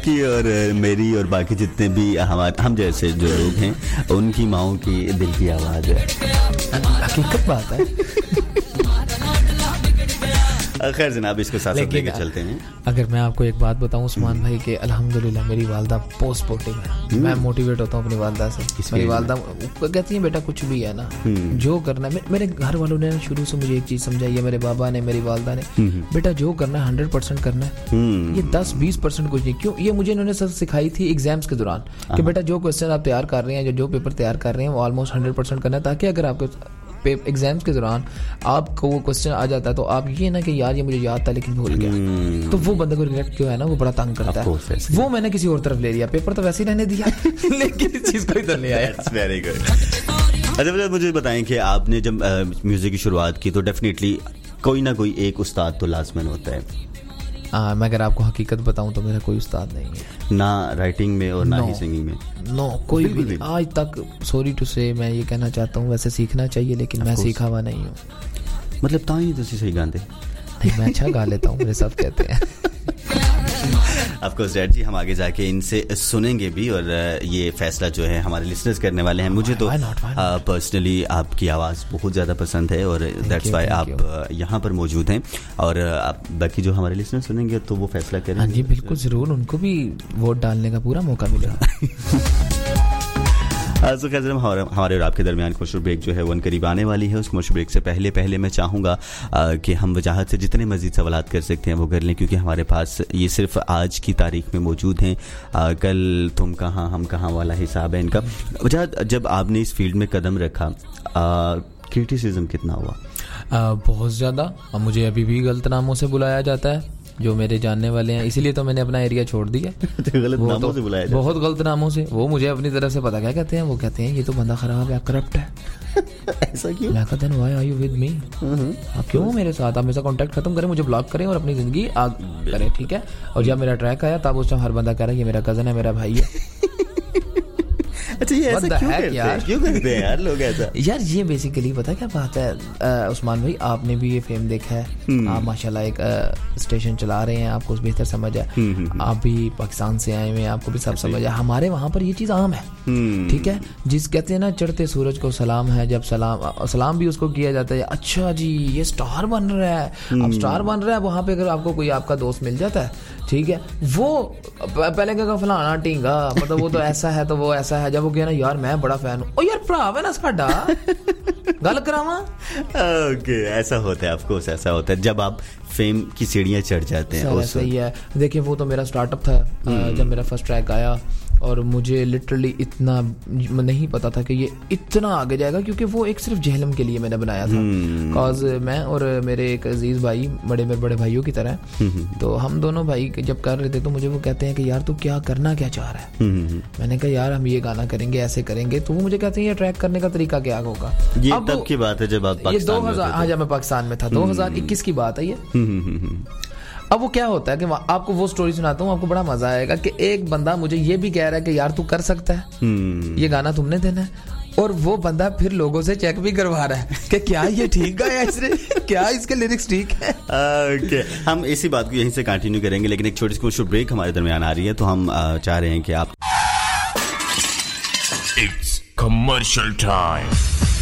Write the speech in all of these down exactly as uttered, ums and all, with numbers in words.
की और मेरी और बाकी जितने भी हमारे हम जैसे जो लोग हैं उनकी माओं की दिल की आवाज़ है। हकीकत बात है। खैर जनाब इसको साथ साथ लेके चलते हैं। अगर मैं आपको एक बात बताऊं उस्मान भाई के अल्हम्दुलिल्लाह मेरी वालदा बहुत सपोर्टिव है। मैं मोटिवेट होता हूं अपनी वालदा से। मेरी वालदा कहती है बेटा कुछ भी है ना जो करना है। मेरे घर वालों ने शुरू से मुझे एक चीज समझाई है, मेरे बाबा ने मेरी वालदा ने, बेटा जो करना है हंड्रेड परसेंट करना है, ये दस बीस परसेंट कुछ नहीं। क्यों? ये मुझे इन्होंने सर सिखाई थी एग्जाम्स के दौरान कि बेटा जो क्वेश्चन आप तैयार कर रहे हैं, जो जो पेपर तैयार कर रहे हैं वो ऑलमोस्ट हंड्रेड परसेंट करना है, ताकि अगर आपको एग्जाम्स के दौरान आपको वो क्वेश्चन आ जाता है तो आप ये ना कि यार ये मुझे याद था लेकिन भूल गया, hmm. तो वो बंदे को रिग्रेट क्यों है ना, वो बड़ा तंग करता है। वो मैंने किसी और तरफ ले लिया, पेपर तो वैसे ही रहने दिया लेकिन इस चीज को इधर ले आया। Very good. अच्छा मुझे बताएं कि आपने जब म्यूजिक की शुरुआत की तो डेफिनेटली कोई ना कोई एक उस्ताद तो लाजमन होता है। आ, मैं अगर आपको हकीकत बताऊं तो मेरा कोई उस्ताद नहीं है, ना राइटिंग में और ना ही सिंगिंग में। नो कोई भी नहीं आज तक। सॉरी टू से मैं ये कहना चाहता हूँ, वैसे सीखना चाहिए लेकिन मैं सीखा हुआ नहीं हूँ। मतलब ताई तो सही गाते नहीं, मैं अच्छा गा लेता हूँ, मेरे सब कहते हैं। ऑफ कोर्स डैड जी हम आगे जाके इनसे सुनेंगे भी और ये फैसला जो है हमारे लिसनर्स करने वाले हैं। मुझे तो पर्सनली आपकी आवाज़ बहुत ज़्यादा पसंद है और दैट्स वाई आप यहाँ पर मौजूद हैं और आप बाकी जो हमारे लिसनर्स सुनेंगे तो वो फैसला करेंगे। हाँ जी बिल्कुल ज़रूर, उनको भी वोट डालने का पूरा मौका मिलेगा। तो खैर हमारे हमारे और आपके दरमियान कमर्शियल ब्रेक जो है वो करीब आने वाली है। उस कमर्शियल ब्रेक से पहले पहले मैं चाहूँगा कि हम वजाहत से जितने मज़ीद सवालात कर सकते हैं वो कर लें, क्योंकि हमारे पास ये सिर्फ आज की तारीख में मौजूद हैं। आ, कल तुम कहाँ हम कहाँ वाला हिसाब है इनका। वजाहत जब आपने इस फील्ड में कदम रखा क्रिटिसिज्म कितना हुआ? आ, बहुत ज़्यादा। मुझे अभी भी गलत नामों से बुलाया जाता है जो मेरे जानने वाले हैं, इसीलिए तो मैंने अपना एरिया छोड़ दिया। गलत नामों तो से बुलाया बहुत गलत नामों से। वो मुझे अपनी तरफ से पता क्या कहते हैं, वो कहते हैं ये तो बंदा खराब है, करप्ट है। ऐसा क्यों? मैं कहता हूं why are you with me? आप क्यों मेरे साथ? आप मेरे साथ कांटेक्ट खत्म करें, मुझे ब्लॉक करें और अपनी जिंदगी आगे करें, ठीक है? और जब मेरा ट्रैक आया तब उस टाइम हर बंदा कह रहा है ये मेरा कजन है, मेरा भाई है। अच्छा ये ऐसा क्यों करते हैं? क्यों करते हैं यार लोग ऐसा? यार ये बेसिकली पता क्या बात है उस्मान भाई, आपने भी ये फेम देखा है, आप माशाल्लाह एक स्टेशन चला रहे हैं, आपको बेहतर समझ है, आप भी पाकिस्तान से आए हुए हैं, आपको भी सब समझ है। हमारे वहाँ पर ये चीज़ आम है, ठीक है? जिस कहते हैं ना चढ़ते सूरज को सलाम है, जब सलाम सलाम भी उसको किया जाता है, अच्छा जी ये स्टार बन रहा है, अब स्टार बन रहा है। वहाँ पे अगर आपको कोई आपका दोस्त मिल जाता है, ठीक है, वो पहले क्या फलाना टींगा, मतलब वो तो ऐसा है तो वो ऐसा है, जब वो कहे ना यार मैं बड़ा फैन हूँ, ओ यार भरा है ना साडा गल करावा। ओके ऐसा होता है, ऑफ कोर्स ऐसा होता है जब आप फेम की सीढ़ियाँ चढ़ जाते हैं। सही है। देखिए वो तो मेरा स्टार्टअप था जब मेरा फर्स्ट ट्रैक आया, और मुझे लिटरली इतना नहीं पता था कि ये इतना आगे जाएगा, क्योंकि वो एक सिर्फ जहलम के लिए मैंने बनाया था। कॉज मैं और मेरे एक अजीज भाई बड़े मेरे बड़े भाइयों की तरह, तो हम दोनों भाई जब कर रहे थे तो मुझे वो कहते हैं कि यार तू क्या करना क्या चाह रहा है? मैंने कहा यार हम ये गाना करेंगे, ऐसे करेंगे। तो वो मुझे कहते हैं ये ट्रैक करने का तरीका क्या होगा? ये तब की बात है जब आप ये दो हजार हाँ जब मैं पाकिस्तान में था, दो हजार इक्कीस की बात है ये। अब वो क्या होता है कि आपको वो स्टोरी सुनाता हूँ, आपको बड़ा मजा आएगा कि एक बंदा मुझे ये भी कह रहा है कि यार तू कर सकता है, ये गाना तुमने देना है, और वो बंदा फिर लोगों से चेक भी करवा रहा है कि क्या ये ठीक गाया इसने, क्या इसके लिरिक्स ठीक है। ओके हम इसी बात को यहीं से कंटिन्यू करेंगे, लेकिन एक छोटी सी कमर्शियल ब्रेक हमारे दरमियान आ रही है, तो हम चाह रहे हैं कि आप it's commercial time.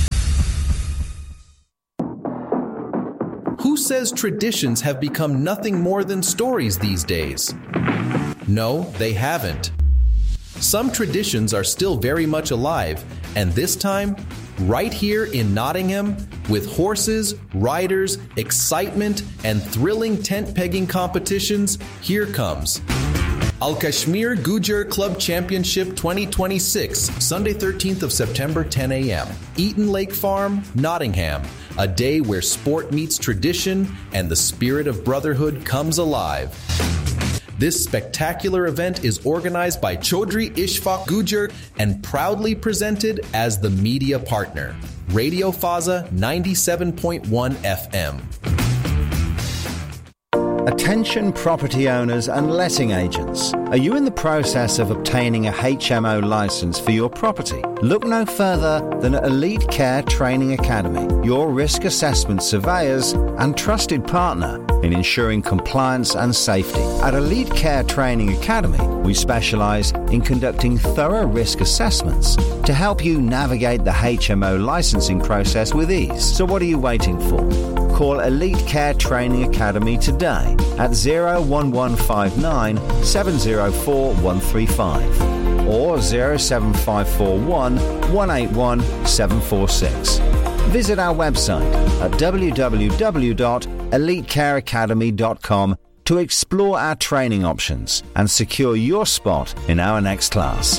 Who says traditions have become nothing more than stories these days? No, they haven't. Some traditions are still very much alive, and this time, right here in Nottingham, with horses, riders, excitement, and thrilling tent pegging competitions, here comes Al Kashmir Gujar Club Championship twenty twenty-six, Sunday thirteenth of September, ten a.m. Eaton Lake Farm, Nottingham. A day where sport meets tradition and the spirit of brotherhood comes alive. This spectacular event is organized by Chaudhry Ishfaq Gujar and proudly presented as the media partner. Radio Faza ninety-seven point one F M. Attention property owners and letting agents. Are you in the process of obtaining a H M O license for your property? Look no further than Elite Care Training Academy, your risk assessment surveyors and trusted partner in ensuring compliance and safety. At Elite Care Training Academy, we specialise in conducting thorough risk assessments to help you navigate the H M O licensing process with ease. So what are you waiting for? Call Elite Care Training Academy today at zero one one five nine seven zero four one three five or zero seven five four one one eight one seven four six. Visit our website at w w w dot elite care academy dot com to explore our training options and secure your spot in our next class.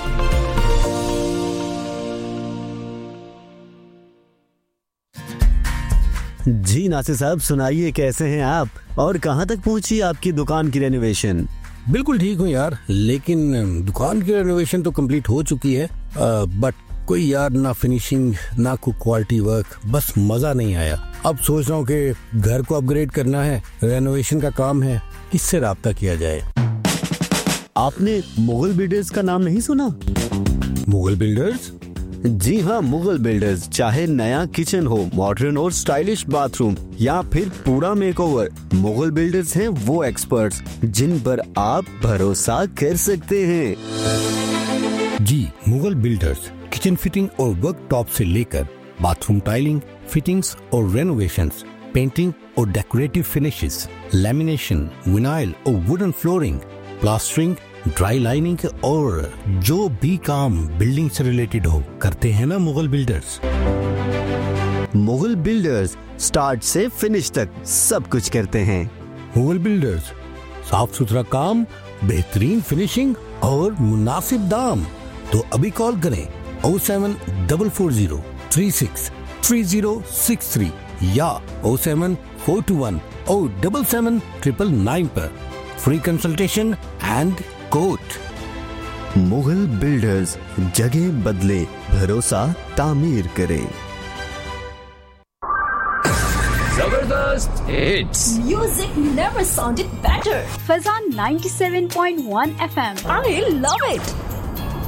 जी नासिर साहब, सुनाइए कैसे हैं आप और कहां तक पहुंची आपकी दुकान की रेनोवेशन? बिल्कुल ठीक हूँ यार, लेकिन दुकान की रेनोवेशन तो कंप्लीट हो चुकी है, बट कोई यार ना फिनिशिंग ना कोई क्वालिटी वर्क, बस मजा नहीं आया। अब सोच रहा हूँ कि घर को अपग्रेड करना है, रेनोवेशन का काम है, किससे राब्ता किया जाए? आपने मुगल बिल्डर्स का नाम नहीं सुना? मुगल बिल्डर्स? जी हाँ, मुगल बिल्डर्स। चाहे नया किचन हो, मॉडर्न और स्टाइलिश बाथरूम या फिर पूरा मेकओवर, मुगल बिल्डर्स हैं वो एक्सपर्ट्स जिन पर आप भरोसा कर सकते हैं। जी, मुगल बिल्डर्स किचन फिटिंग और वर्क टॉप से लेकर बाथरूम टाइलिंग, फिटिंग्स और रेनोवेशंस, पेंटिंग और डेकोरेटिव फिनिशेस, लैमिनेशन, विनाइल और wooden flooring, plastering, dry lining और जो भी काम बिल्डिंग से रिलेटेड हो करते हैं ना Mughal builders. Mughal builders start से फिनिश तक सब कुछ करते हैं। मुगल बिल्डर्स, साफ सुथरा काम, बेहतरीन फिनिशिंग और मुनासिब दाम। तो अभी कॉल करें O seven double four zero three six three zero six three या O seven four to one O double seven triple nine पर free consultation and quote. Mughal builders, जगह बदले, भरोसा तामीर करें। जबरदस्त hits, music never sounded better. Faizan ninety seven point one F M, I love it.